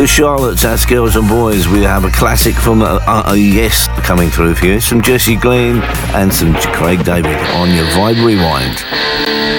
The Charlottes, that's Girls and Boys. We have a classic from Yes coming through for you. Some Jesse Glynne and some Craig David on your Vibe Rewind.